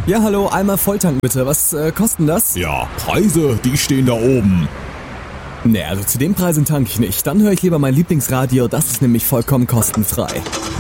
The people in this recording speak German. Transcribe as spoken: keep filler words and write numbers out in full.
Ja, hallo, einmal Volltank bitte. Was äh, kosten das? Ja, Preise, die stehen da oben. Nee, also zu den Preisen tanke ich nicht. Dann höre ich lieber mein Lieblingsradio, das ist nämlich vollkommen kostenfrei.